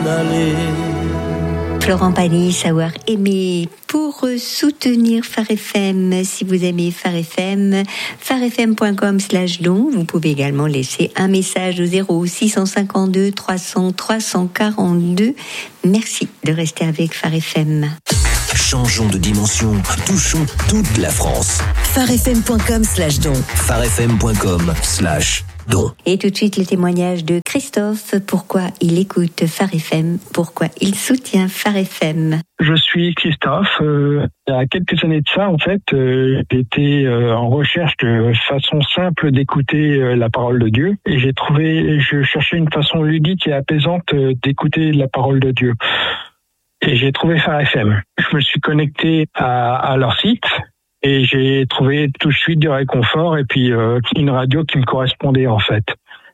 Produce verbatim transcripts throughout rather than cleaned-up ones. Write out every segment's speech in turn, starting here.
m'en aller. Florent Pagny, savoir aimer. Pour soutenir Phare F M, si vous aimez Phare F M, pharefm.com slash don. Vous pouvez également laisser un message au zéro six cent cinquante-deux trois cents trois cent quarante-deux. Merci de rester avec Phare F M. Changeons de dimension, touchons toute la France. pharefm.com slash don. pharefm.com slash don. Et tout de suite, le témoignage de Christophe. Pourquoi il écoute Phare F M? Pourquoi il soutient Phare F M? Je suis Christophe. Euh, il y a quelques années de ça, en fait, euh, j'étais euh, en recherche de façon simple d'écouter euh, la parole de Dieu. Et j'ai trouvé, je cherchais une façon ludique et apaisante euh, d'écouter la parole de Dieu. Et j'ai trouvé Phare F M. Je me suis connecté à, à leur site et j'ai trouvé tout de suite du réconfort et puis euh, une radio qui me correspondait en fait.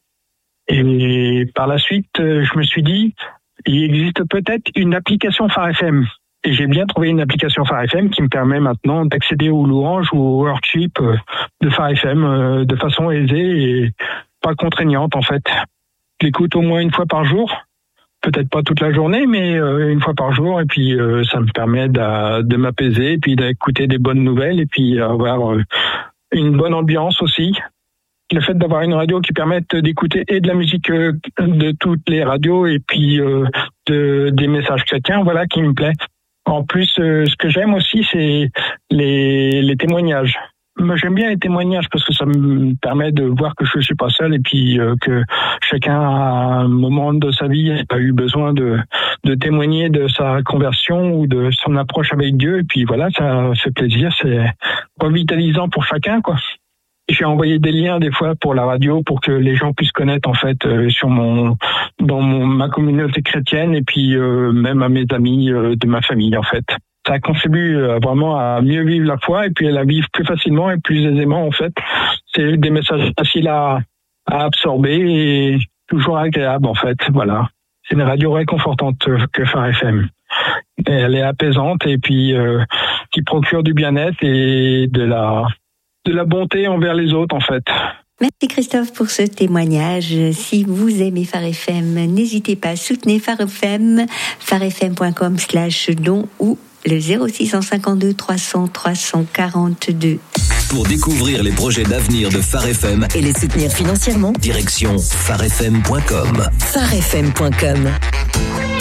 Et par la suite, euh, je me suis dit, il existe peut-être une application Phare F M. Et j'ai bien trouvé une application Phare F M qui me permet maintenant d'accéder aux louanges ou aux worship de Phare F M euh, de façon aisée et pas contraignante en fait. Je l'écoute au moins une fois par jour. Peut-être pas toute la journée, mais euh, une fois par jour. Et puis, euh, ça me permet de, de m'apaiser, et puis d'écouter des bonnes nouvelles, et puis avoir euh, une bonne ambiance aussi. Le fait d'avoir une radio qui permette d'écouter et de la musique euh, de toutes les radios, et puis euh, de, des messages chrétiens, voilà, qui me plaît. En plus, euh, ce que j'aime aussi, c'est les, les témoignages. Moi, j'aime bien les témoignages parce que ça me permet de voir que je suis pas seul et puis euh, que chacun à un moment de sa vie a eu besoin de, de témoigner de sa conversion ou de son approche avec Dieu. Et puis voilà, ça fait plaisir, c'est revitalisant pour chacun, quoi. J'ai envoyé des liens des fois pour la radio pour que les gens puissent connaître en fait euh, sur mon dans mon ma communauté chrétienne et puis euh, même à mes amis euh, de ma famille en fait. Ça contribue vraiment à mieux vivre la foi et puis à la vivre plus facilement et plus aisément en fait. C'est des messages faciles à, à absorber et toujours agréables en fait. Voilà. C'est une radio réconfortante que Phare F M. Et elle est apaisante et puis euh, qui procure du bien-être et de la de la bonté envers les autres en fait. Merci Christophe pour ce témoignage. Si vous aimez Phare F M, n'hésitez pas à soutenir Phare F M, pharefm.com slash don ou le zéro six cent cinquante-deux trois cents trois cent quarante-deux. Pour découvrir les projets d'avenir de Phare F M et les soutenir financièrement, direction pharefm point com. pharefm point com.